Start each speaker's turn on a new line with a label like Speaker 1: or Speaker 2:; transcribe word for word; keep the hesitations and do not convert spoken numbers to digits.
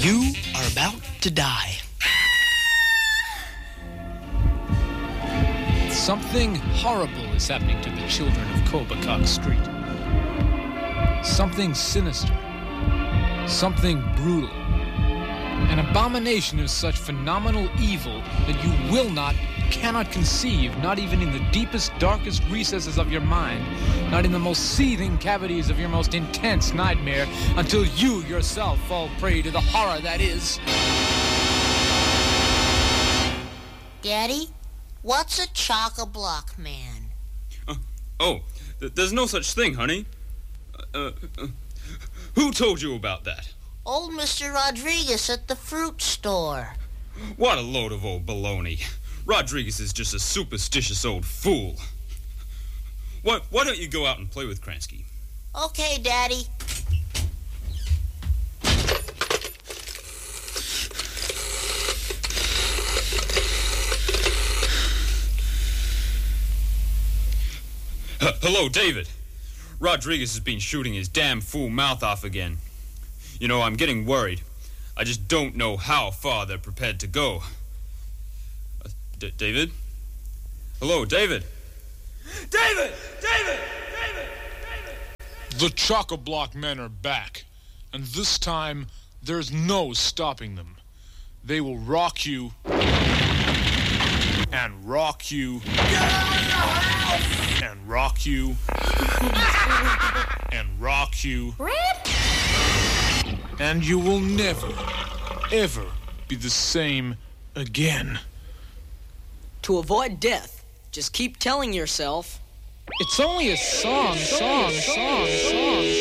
Speaker 1: You are about to die.
Speaker 2: Something horrible is happening to the children of Kobakok Street. Something sinister. Something brutal. An abomination of such phenomenal evil that you will not, cannot conceive, not even in the deepest, darkest recesses of your mind, not in the most seething cavities of your most intense nightmare, until you yourself fall prey to the horror that is.
Speaker 3: Daddy, what's a chock-a-block man?
Speaker 4: Uh, oh, th- there's no such thing, honey. Uh, uh, who told you about that?
Speaker 3: Old Mister Rodriguez at the fruit store.
Speaker 4: What a load of old baloney. Rodriguez is just a superstitious old fool. Why, why don't you go out and play with Kransky?
Speaker 3: Okay, Daddy.
Speaker 4: H- Hello, David. Rodriguez has been shooting his damn fool mouth off again. You know, I'm getting worried. I just don't know how far they're prepared to go. Uh, D- David? Hello, David? David! David! David! David!
Speaker 2: The Chock-a-Block men are back, and this time there's no stopping them. They will rock you and rock you and rock you and rock you.
Speaker 5: Red?
Speaker 2: And you will never, ever be the same again.
Speaker 6: To avoid death, just keep telling yourself,
Speaker 2: It's only a song, song, song, song, song.